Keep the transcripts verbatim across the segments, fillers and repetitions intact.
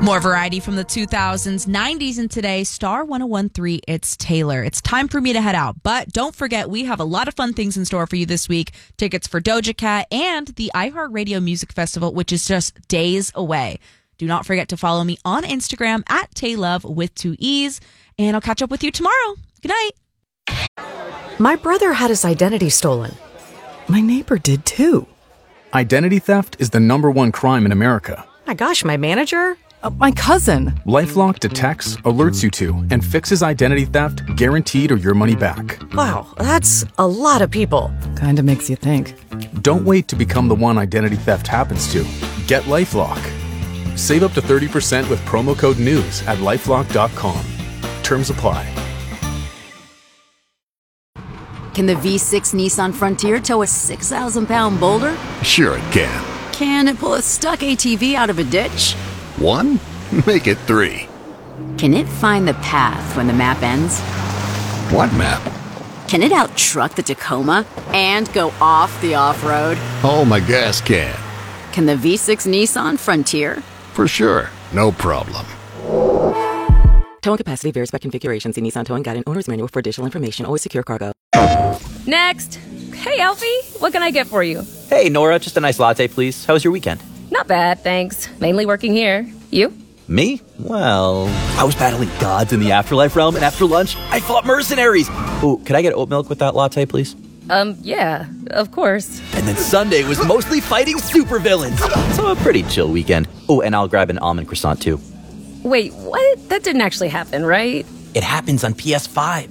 More variety from the two thousands, nineties, and today. Star one oh one point three, it's Taylor. It's time for me to head out. But don't forget, we have a lot of fun things in store for you this week. Tickets for Doja Cat and the iHeartRadio Music Festival, which is just days away. Do not forget to follow me on Instagram at Taylove with two E's. And I'll catch up with you tomorrow. Good night. My brother had his identity stolen. My neighbor did too. Identity theft is the number one crime in America. My gosh, my manager? Uh, my cousin. LifeLock detects, alerts you to, and fixes identity theft guaranteed or your money back. Wow, that's a lot of people. Kinda makes you think. Don't wait to become the one identity theft happens to. Get LifeLock. Save up to thirty percent with promo code NEWS at lifelock dot com. Terms apply. Can the V six Nissan Frontier tow a six thousand pound boulder? Sure it can. Can it pull a stuck A T V out of a ditch? One? Make it three. Can it find the path when the map ends? What map? Can it out-truck the Tacoma and go off the off-road? Oh, my gas can. Can the V six Nissan Frontier? For sure. No problem. Towing capacity varies by configuration. See Nissan Towing Guide and Owner's Manual for additional information. Always secure cargo. Next. Hey, Alfie. What can I get for you? Hey, Nora. Just a nice latte, please. How was your weekend? Not bad, thanks. Mainly working here. You? Me? Well, I was battling gods in the afterlife realm, and after lunch, I fought mercenaries. Oh, could I get oat milk with that latte, please? Um, yeah, of course. And then Sunday was mostly fighting supervillains. So a pretty chill weekend. Oh, and I'll grab an almond croissant, too. Wait, what? That didn't actually happen, right? It happens on P S five.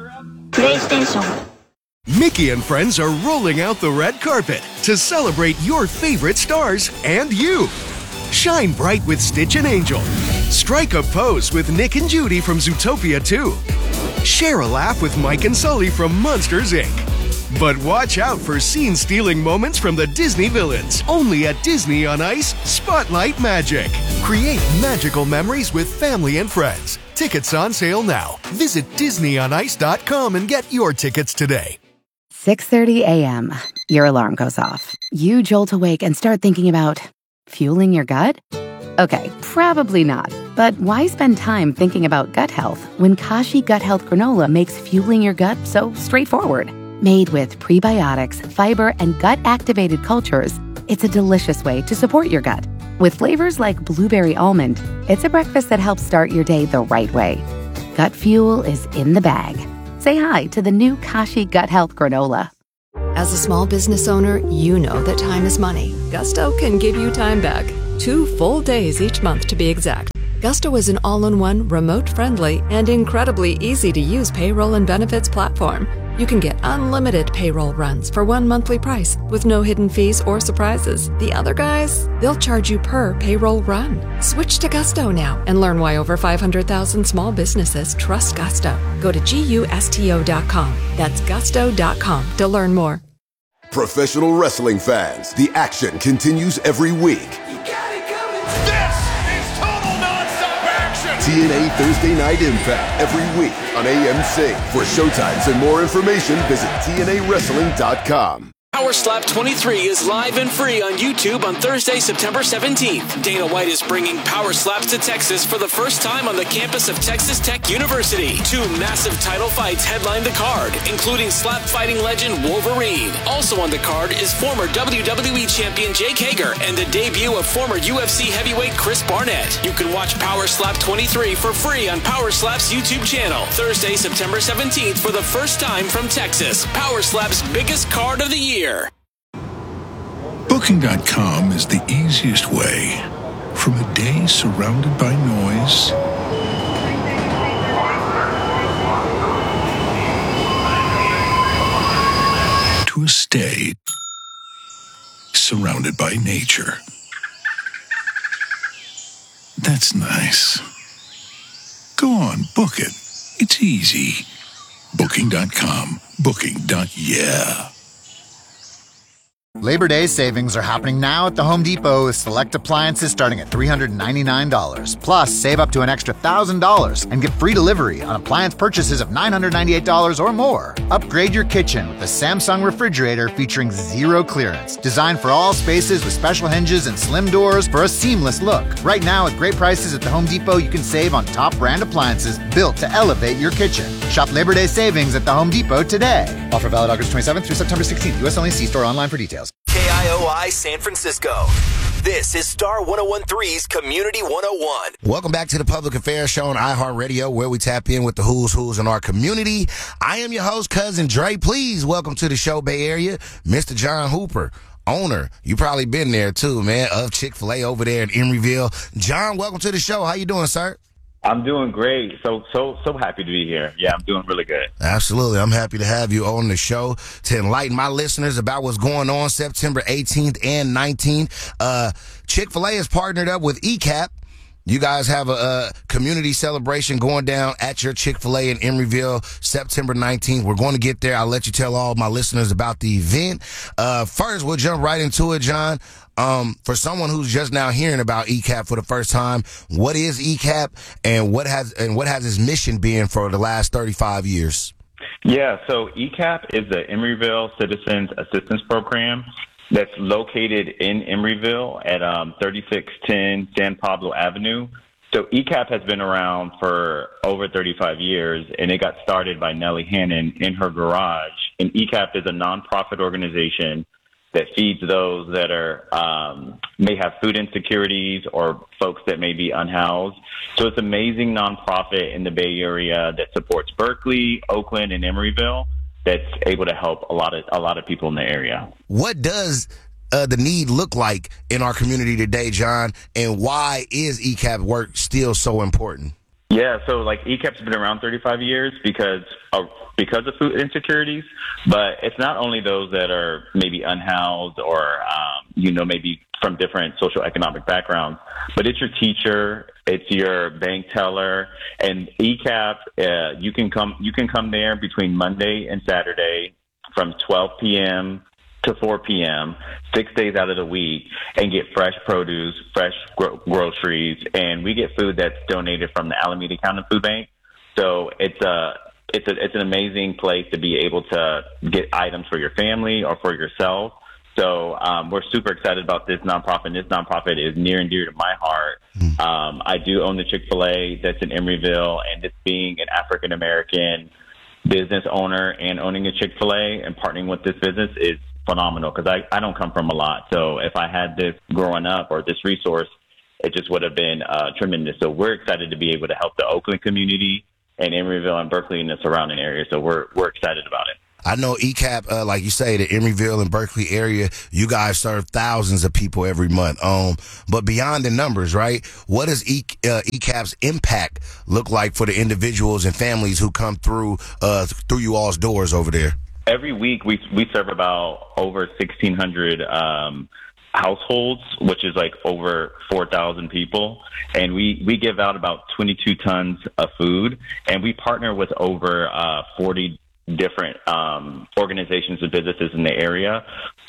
PlayStation. Mickey and friends are rolling out the red carpet to celebrate your favorite stars and you. Shine bright with Stitch and Angel. Strike a pose with Nick and Judy from Zootopia two. Share a laugh with Mike and Sully from Monsters, Incorporated. But watch out for scene-stealing moments from the Disney villains. Only at Disney on Ice Spotlight Magic. Create magical memories with family and friends. Tickets on sale now. Visit disney on ice dot com and get your tickets today. six thirty a.m. Your alarm goes off. You jolt awake and start thinking about fueling your gut? Okay, probably not. But why spend time thinking about gut health when Kashi Gut Health Granola makes fueling your gut so straightforward? Made with prebiotics, fiber, and gut-activated cultures, it's a delicious way to support your gut. With flavors like blueberry almond, it's a breakfast that helps start your day the right way. Gut fuel is in the bag. Say hi to the new Kashi Gut Health Granola. As a small business owner, you know that time is money. Gusto can give you time back. Two full days each month to be exact. Gusto is an all-in-one, remote-friendly, and incredibly easy-to-use payroll and benefits platform. You can get unlimited payroll runs for one monthly price with no hidden fees or surprises. The other guys, they'll charge you per payroll run. Switch to Gusto now and learn why over five hundred thousand small businesses trust Gusto. Go to gusto dot com. That's gusto dot com to learn more. Professional wrestling fans, the action continues every week. T N A Thursday Night Impact every week on A M C. For showtimes and more information, visit T N A wrestling dot com. Power Slap twenty-three is live and free on YouTube on Thursday, September seventeenth. Dana White is bringing Power Slaps to Texas for the first time on the campus of Texas Tech University. Two massive title fights headline the card, including slap fighting legend Wolverine. Also on the card is former W W E champion Jake Hager and the debut of former U F C heavyweight Chris Barnett. You can watch Power Slap twenty-three for free on Power Slap's YouTube channel. Thursday, September seventeenth for the first time from Texas. Power Slap's biggest card of the year. Booking dot com is the easiest way from a day surrounded by noise to a stay surrounded by nature. That's nice. Go on, book it. It's easy. Booking dot com. Booking. Yeah. Labor Day savings are happening now at the Home Depot with select appliances starting at three hundred ninety-nine dollars. Plus, save up to an extra one thousand dollars and get free delivery on appliance purchases of nine hundred ninety-eight dollars or more. Upgrade your kitchen with the Samsung refrigerator featuring zero clearance. Designed for all spaces with special hinges and slim doors for a seamless look. Right now, at great prices at the Home Depot, you can save on top brand appliances built to elevate your kitchen. Shop Labor Day savings at the Home Depot today. Offer valid August twenty-seventh through September sixteenth. U S only. See store online for details. K I O I San Francisco. This is Star ten three's Community one oh one. Welcome back to the Public Affairs Show on iHeartRadio, where we tap in with the who's who's in our community. I am your host, Cousin Dre. Please welcome to the show, Bay Area, Mister John Hooper, owner. You probably been there too, man, of Chick-fil-A over there in Emeryville. John, welcome to the show. How you doing, sir? I'm doing great. So, so, so happy to be here. Yeah, I'm doing really good. Absolutely. I'm happy to have you on the show to enlighten my listeners about what's going on September eighteenth and nineteenth. Uh, Chick-fil-A is partnered up with E C A P. You guys have a, a community celebration going down at your Chick-fil-A in Emeryville, September nineteenth. We're going to get there. I'll let you tell all my listeners about the event. Uh, first, we'll jump right into it, John. Um, for someone who's just now hearing about E C A P for the first time, what is E C A P and what has and what has its mission been for the last thirty-five years? Yeah, so E C A P is the Emeryville Citizens Assistance Program that's located in Emeryville at um, thirty-six ten San Pablo Avenue. So E C A P has been around for over thirty-five years, and it got started by Nellie Hannon in her garage. And E C A P is a nonprofit organization that feeds those that are um, may have food insecurities or folks that may be unhoused. So it's an amazing nonprofit in the Bay Area that supports Berkeley, Oakland, and Emeryville that's able to help a lot of a lot of people in the area. What does uh, the need look like in our community today, John, and why is E C A P work still so important? Yeah, so like E C A P's been around thirty-five years because of because of food insecurities, but it's not only those that are maybe unhoused or um, you know maybe from different social economic backgrounds, but it's your teacher, it's your bank teller, and E C A P. Uh, you can come you can come there between Monday and Saturday from twelve p.m. to four p.m. six days out of the week and get fresh produce, fresh gro- groceries, and we get food that's donated from the Alameda County Food Bank. So it's a it's a it's an amazing place to be able to get items for your family or for yourself. So um, we're super excited about this nonprofit. This nonprofit is near and dear to my heart. Um, I do own the Chick-fil-A that's in Emeryville, and this being an African American business owner and owning a Chick-fil-A and partnering with this business is phenomenal because I, I don't come from a lot. So if I had this growing up or this resource, it just would have been uh, tremendous. So we're excited to be able to help the Oakland community and Emeryville and Berkeley and the surrounding area. So we're we're excited about it. I know E C A P, uh, like you say, the Emeryville and Berkeley area, you guys serve thousands of people every month. Um, but beyond the numbers, right, what does E, uh, E C A P's impact look like for the individuals and families who come through uh, through you all's doors over there? Every week we we serve about over sixteen hundred um, households, which is like over four thousand people. And we, we give out about twenty-two tons of food. And we partner with over uh, forty different um, organizations and businesses in the area.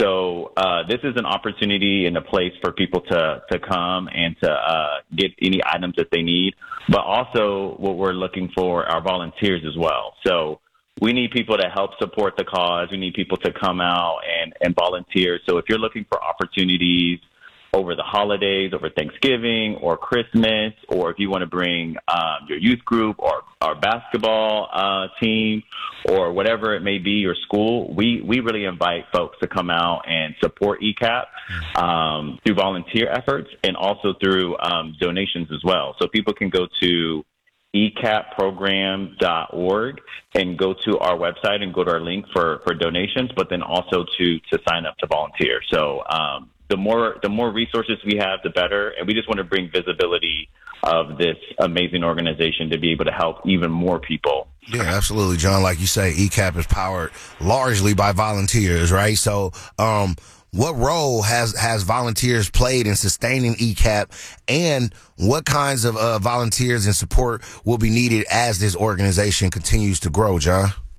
So uh, this is an opportunity and a place for people to, to come and to uh, get any items that they need. But also what we're looking for are volunteers as well. So we need people to help support the cause. We need people to come out and, and volunteer. So if you're looking for opportunities over the holidays, over Thanksgiving or Christmas, or if you want to bring um, your youth group or our basketball uh, team or whatever it may be, your school, we, we really invite folks to come out and support E C A P um, through volunteer efforts and also through um, donations as well. So people can go to e cap program dot org and go to our website and go to our link for, for donations, but then also to, to sign up to volunteer. So um, the more the more resources we have, the better. And we just want to bring visibility of this amazing organization to be able to help even more people. Yeah, absolutely, John. Like you say, E C A P is powered largely by volunteers, right? So um, what role has, has volunteers played in sustaining E C A P, and what kinds of uh, volunteers and support will be needed as this organization continues to grow, John?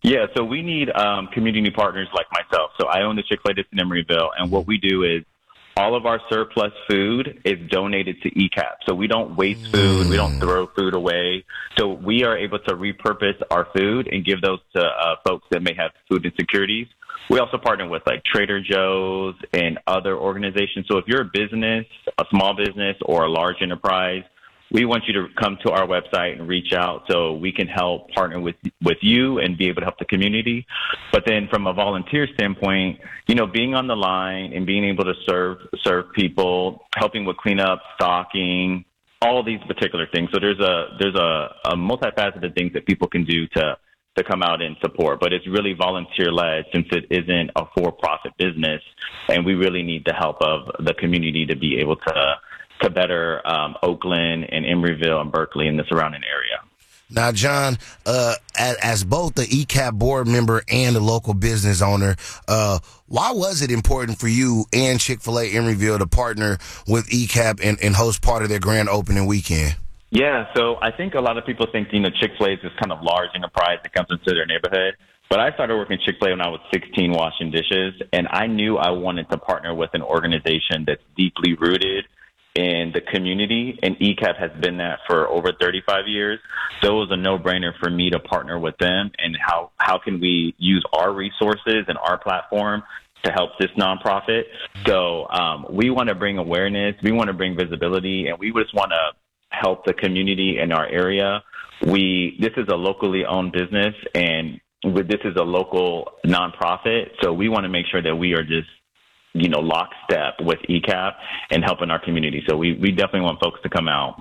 Yeah, so we need um, community partners like myself. So I own the Chick-fil-A in Emeryville, and what we do is all of our surplus food is donated to E CAP. So we don't waste food. We don't throw food away. So we are able to repurpose our food and give those to uh, folks that may have food insecurities. We also partner with like Trader Joe's and other organizations. So if you're a business, a small business, or a large enterprise, we want you to come to our website and reach out so we can help partner with with you and be able to help the community. But then from a volunteer standpoint, you know, being on the line and being able to serve serve people, helping with cleanup, stocking, all these particular things. So there's a there's a, a multifaceted things that people can do to to come out and support. But it's really volunteer-led since it isn't a for-profit business, and we really need the help of the community to be able to to better um, Oakland and Emeryville and Berkeley and the surrounding area. Now, John, uh, as, as both the E CAP board member and a local business owner, uh, why was it important for you and Chick-fil-A Emeryville to partner with E CAP and, and host part of their grand opening weekend? Yeah, so I think a lot of people think, you know, Chick-fil-A is this kind of large enterprise that comes into their neighborhood. But I started working at Chick-fil-A when I was sixteen washing dishes, and I knew I wanted to partner with an organization that's deeply rooted in the community, and E CAP has been that for over thirty-five years. So it was a no-brainer for me to partner with them, and how, how can we use our resources and our platform to help this nonprofit. So um, we want to bring awareness, we want to bring visibility, and we just want to help the community in our area. We This is a locally owned business, and this is a local nonprofit, so we want to make sure that we are just you know, lockstep with E CAP and helping our community. So we, we definitely want folks to come out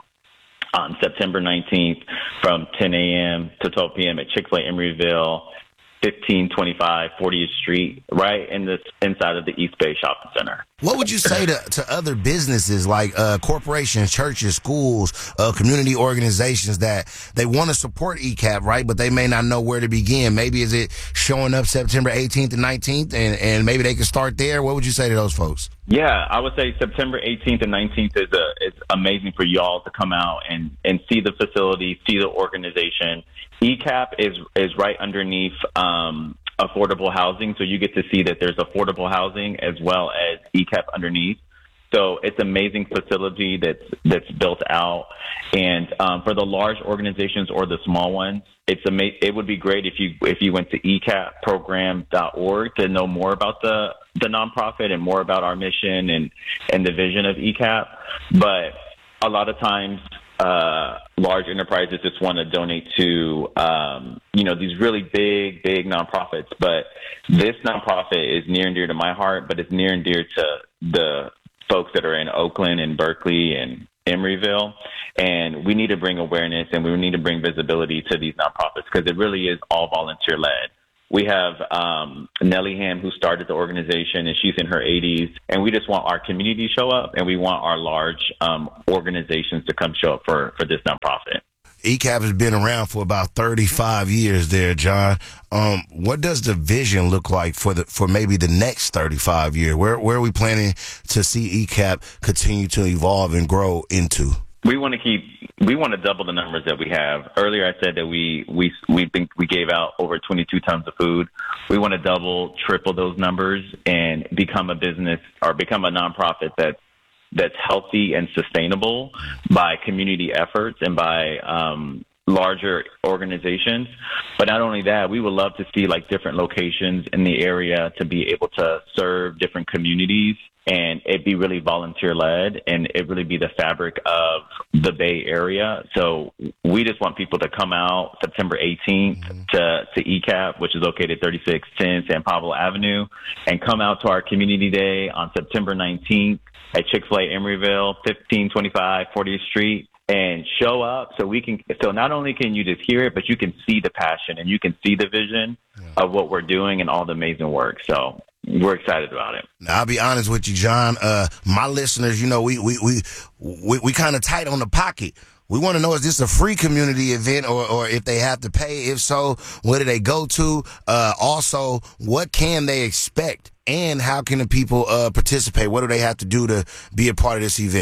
on September nineteenth from ten a.m. to twelve p.m. at Chick-fil-A Emeryville, fifteen twenty-five fortieth Street, right in the inside of the East Bay Shopping Center. What would you say to, to other businesses like uh, corporations, churches, schools, uh, community organizations that they want to support E CAP, right, but they may not know where to begin? Maybe is it showing up September eighteenth and nineteenth, and, and maybe they can start there? What would you say to those folks? Yeah, I would say September eighteenth and nineteenth is a, is amazing for y'all to come out and, and see the facility, see the organization. E CAP is is right underneath um, affordable housing, so you get to see that there's affordable housing as well as E CAP underneath. So it's an amazing facility that's that's built out. And um, for the large organizations or the small ones, it's ama- it would be great if you if you went to e cap program dot org to know more about the the nonprofit and more about our mission and and the vision of E CAP. But a lot of times, uh, large enterprises just want to donate to um, you know these really big big nonprofits. But this nonprofit is near and dear to my heart, but it's near and dear to the folks that are in Oakland and Berkeley and Emeryville, and we need to bring awareness and we need to bring visibility to these nonprofits because it really is all volunteer led. We have um, Nellie Ham, who started the organization, and she's in her eighties, and we just want our community to show up, and we want our large um, organizations to come show up for, for this nonprofit. E CAP has been around for about thirty-five years there, John. Um, what does the vision look like for the for maybe the next thirty-five years? Where where are we planning to see E CAP continue to evolve and grow into? We want to keep we want to double the numbers that we have. Earlier I said that we we we think we gave out over twenty-two tons of food. We want to double, triple those numbers and become a business or become a nonprofit that's that's healthy and sustainable by community efforts and by um, larger organizations. But not only that, we would love to see like different locations in the area to be able to serve different communities and it be really volunteer led and it really be the fabric of the Bay Area. So we just want people to come out September eighteenth mm-hmm. to, to E CAP, which is located thirty-six ten San Pablo Avenue, and come out to our community day on September nineteenth at Chick-fil-A Emeryville, fifteen twenty-five fortieth Street, and show up so we can, so not only can you just hear it, but you can see the passion and you can see the vision yeah. of what we're doing and all the amazing work. So we're excited about it. Now, I'll be honest with you, John. Uh, my listeners, you know, we, we, we, we, we kind of tight on the pocket. We want to know, is this a free community event or, or if they have to pay? If so, where do they go to? Uh, also, what can they expect? And how can the people uh, participate? What do they have to do to be a part of this event?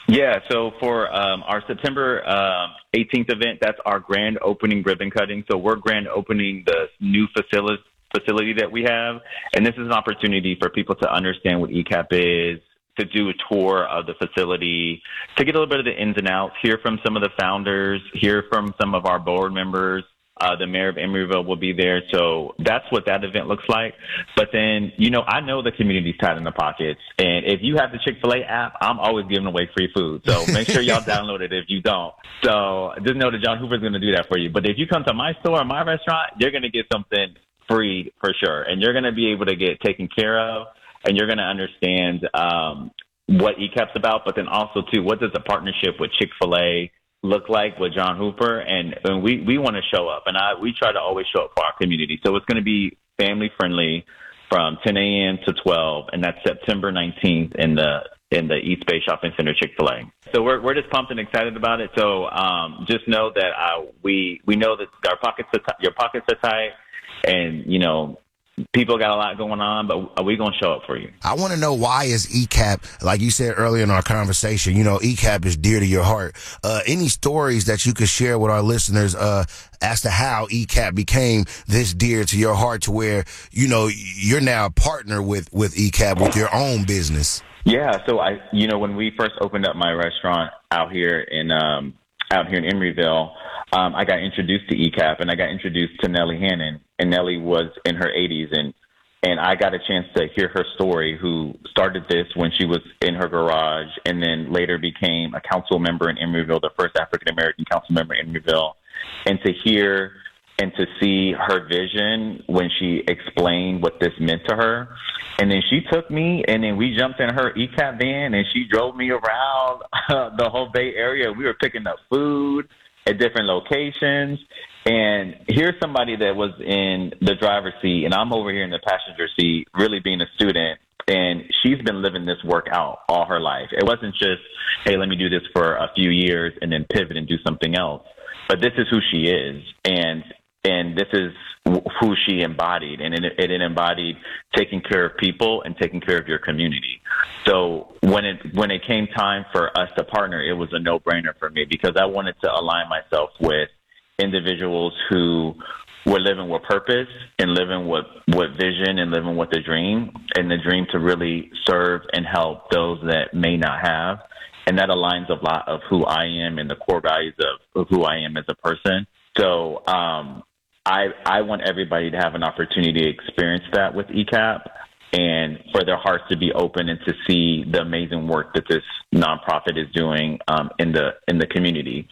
Yeah, so for um, our September um, eighteenth event, that's our grand opening ribbon cutting. So we're grand opening the new facility facility that we have, and this is an opportunity for people to understand what E C A P is, to do a tour of the facility, to get a little bit of the ins and outs, hear from some of the founders, hear from some of our board members. Uh, the mayor of Emeryville will be there. So that's what that event looks like. But then, you know, I know the community's tight in the pockets. And if you have the Chick-fil-A app, I'm always giving away free food. So make sure y'all download it if you don't. So just know that John Hooper's going to do that for you. But if you come to my store or my restaurant, you're going to get something free for sure. And you're going to be able to get taken care of. And you're going to understand um, what E C A P's about. But then also, too, what does a partnership with Chick-fil-A look like with John Hooper, and, and we, we want to show up, and I we try to always show up for our community. So it's going to be family friendly from ten a.m. to twelve, and that's September nineteenth in the in the East Bay Shopping Center Chick-fil-A. So we're we're just pumped and excited about it. So um, just know that uh, we we know that our pockets are t- your pockets are tight, and you know. People got a lot going on, but are we going to show up for you? I want to know, why is E C A P, like you said earlier in our conversation, you know, E C A P is dear to your heart. Uh, any stories that you could share with our listeners uh, as to how E C A P became this dear to your heart, to where, you know, you're now a partner with, with E C A P with your own business? Yeah, so I, you know, when we first opened up my restaurant out here in um, out here in Emeryville, um, I got introduced to E C A P, and I got introduced to Nellie Hannon. And Nellie was in her eighties, and and I got a chance to hear her story, who started this when she was in her garage and then later became a council member in Emeryville, the first African-American council member in Emeryville. And to hear and to see her vision when she explained what this meant to her. And then she took me, and then we jumped in her E C A P van, and she drove me around uh, the whole Bay Area. We were picking up food at different locations. And here's somebody that was in the driver's seat, and I'm over here in the passenger seat, really being a student. And she's been living this work out all her life. It wasn't just, hey, let me do this for a few years and then pivot and do something else. But this is who she is, and and this is who she embodied. And it, it embodied taking care of people and taking care of your community. So when it when it came time for us to partner, it was a no-brainer for me, because I wanted to align myself with individuals who were living with purpose and living with, with vision and living with a dream, and the dream to really serve and help those that may not have. And that aligns a lot of who I am and the core values of, of who I am as a person. So um, I, I want everybody to have an opportunity to experience that with E C A P, and for their hearts to be open and to see the amazing work that this nonprofit is doing um, in the in the community.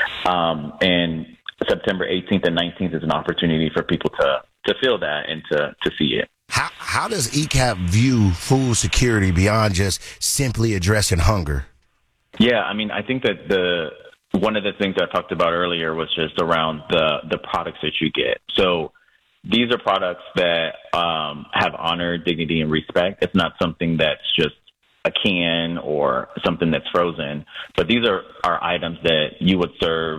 Um, and September eighteenth and nineteenth is an opportunity for people to, to feel that and to, to see it. How how does E C A P view food security beyond just simply addressing hunger? Yeah, I mean, I think that the one of the things I talked about earlier was just around the, the products that you get. So these are products that um, have honor, dignity, and respect. It's not something that's just a can or something that's frozen, but these are, are items that you would serve